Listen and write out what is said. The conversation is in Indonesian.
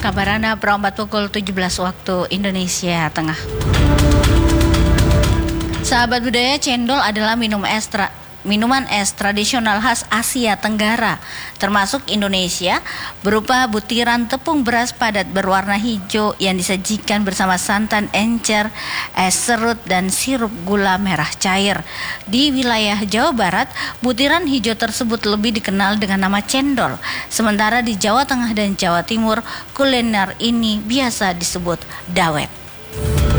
Kabarana perompat pukul 17 waktu Indonesia Tengah. Sahabat budaya, cendol adalah minuman es tradisional khas Asia Tenggara, termasuk Indonesia, berupa butiran tepung beras padat berwarna hijau yang disajikan bersama santan encer, es serut, dan sirup gula merah cair. Di wilayah Jawa Barat, butiran hijau tersebut lebih dikenal dengan nama cendol. Sementara di Jawa Tengah dan Jawa Timur, kuliner ini biasa disebut dawet.